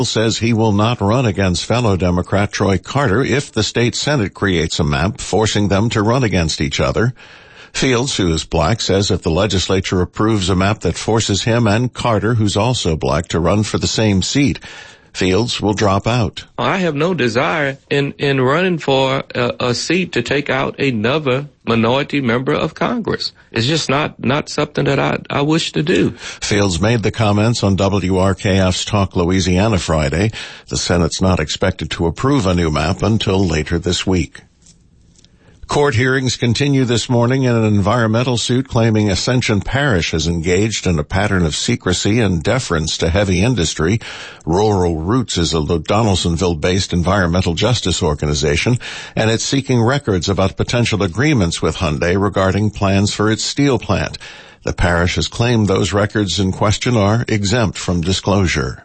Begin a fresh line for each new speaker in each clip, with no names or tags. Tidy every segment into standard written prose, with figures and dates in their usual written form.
says he will not run against fellow Democrat Troy Carter if the state Senate creates a map forcing them to run against each other. Fields, who is black, says if the legislature approves a map that forces him and Carter, who's also black, to run for the same seat, Fields will drop out.
I have no desire in running for a seat to take out another minority member of Congress. It's just not something that I wish to do.
Fields made the comments on WRKF's Talk Louisiana Friday. The Senate's not expected to approve a new map until later this week. Court hearings continue this morning in an environmental suit claiming Ascension Parish has engaged in a pattern of secrecy and deference to heavy industry. Rural Roots is a Donaldsonville-based environmental justice organization, and it's seeking records about potential agreements with Hyundai regarding plans for its steel plant. The parish has claimed those records in question are exempt from disclosure.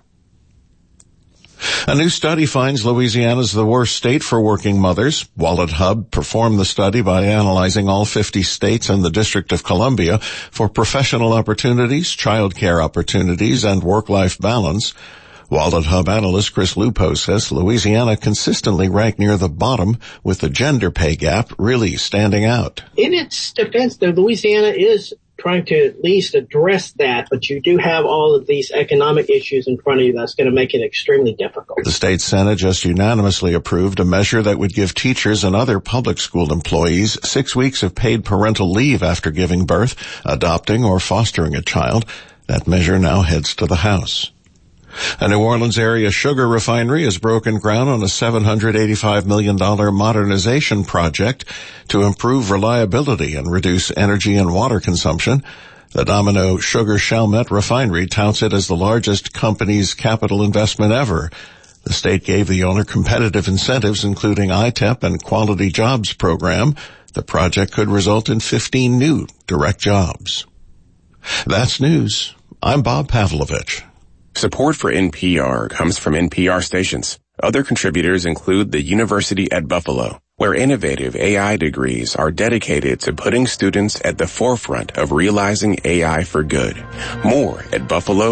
A new study finds Louisiana's the worst state for working mothers. Wallet Hub performed the study by analyzing all 50 states and the District of Columbia for professional opportunities, childcare opportunities, and work-life balance. Wallet Hub analyst Chris Lupo says Louisiana consistently ranked near the bottom, with the gender pay gap really standing out.
In its defense, though, Louisiana is trying to at least address that, but you do have all of these economic issues in front of you that's going to make it extremely difficult.
The state Senate just unanimously approved a measure that would give teachers and other public school employees 6 weeks of paid parental leave after giving birth, adopting, or fostering a child. That measure now heads to the House. A New Orleans area sugar refinery has broken ground on a $785 million modernization project to improve reliability and reduce energy and water consumption. The Domino Sugar Chalmette refinery touts it as the largest company's capital investment ever. The state gave the owner competitive incentives, including ITEP and Quality Jobs program. The project could result in 15 new direct jobs. That's news. I'm Bob Pavlovich.
Support for NPR comes from NPR stations. Other contributors include the University at Buffalo, where innovative AI degrees are dedicated to putting students at the forefront of realizing AI for good. More at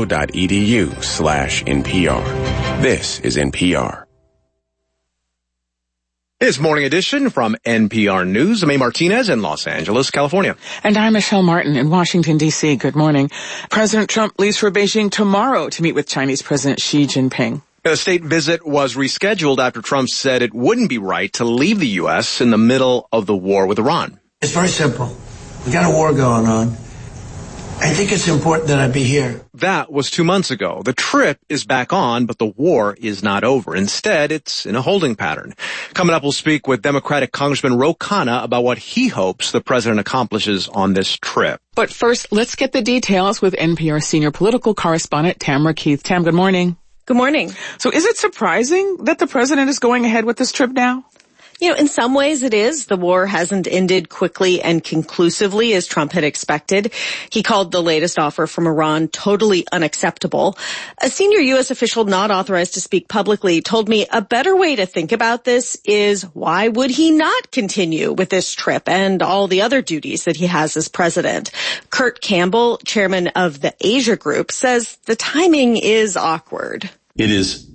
buffalo.edu/NPR. This is NPR.
It's Morning Edition from NPR News. I'm A. Martinez in Los Angeles, California.
And I'm Michelle Martin in Washington, D.C. Good morning. President Trump leaves for Beijing tomorrow to meet with Chinese President Xi Jinping.
The state visit was rescheduled after Trump said it wouldn't be right to leave the U.S. in the middle of the war with Iran.
It's very simple. We got a war going on. I think it's important that I be here.
That was 2 months ago. The trip is back on, but the war is not over. Instead, it's in a holding pattern. Coming up, we'll speak with Democratic Congressman Ro Khanna about what he hopes the president accomplishes on this trip.
But first, let's get the details with NPR senior political correspondent Tamara Keith. Tam, good morning.
Good morning.
So is it surprising that the president is going ahead with this trip now?
You know, in some ways it is. The war hasn't ended quickly and conclusively as Trump had expected. He called the latest offer from Iran totally unacceptable. A senior U.S. official not authorized to speak publicly told me a better way to think about this is why would he not continue with this trip and all the other duties that he has as president? Kurt Campbell, chairman of the Asia Group, says the timing is awkward.
It is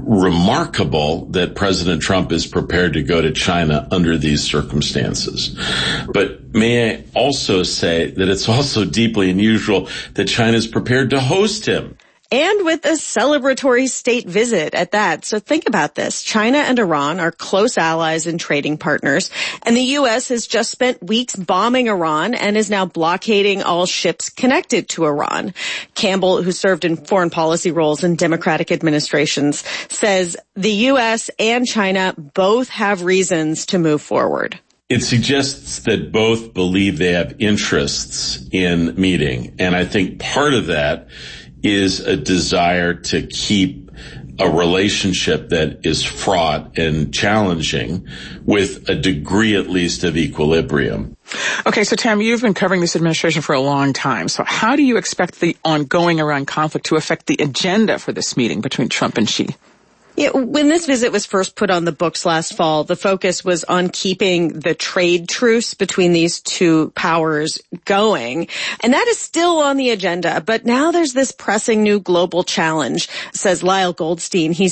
remarkable that President Trump is prepared to go to China under these circumstances. But may I also say that it's also deeply unusual that China is prepared to host him.
And with a celebratory state visit at that. So think about this. China and Iran are close allies and trading partners. And the U.S. has just spent weeks bombing Iran and is now blockading all ships connected to Iran. Campbell, who served in foreign policy roles in Democratic administrations, says the U.S. and China both have reasons to move forward.
It suggests that both believe they have interests in meeting. And I think part of that is a desire to keep a relationship that is fraught and challenging with a degree at least of equilibrium.
Okay, so Tam, you've been covering this administration for a long time. So how do you expect the ongoing Iran conflict to affect the agenda for this meeting between Trump and Xi?
Yeah, when this visit was first put on the books last fall, the focus was on keeping the trade truce between these two powers going. And that is still on the agenda. But now there's this pressing new global challenge, says Lyle Goldstein. He's